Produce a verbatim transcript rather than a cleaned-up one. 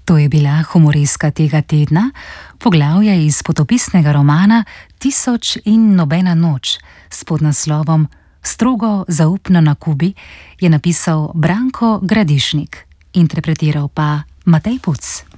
To je bila humoreska tega tedna, poglavje iz potopisnega romana Tisoč in nobena noč s podnaslovom Strogo zaupno na Kubi je napisal Branko Gradišnik, interpretiral pa Matej Puc.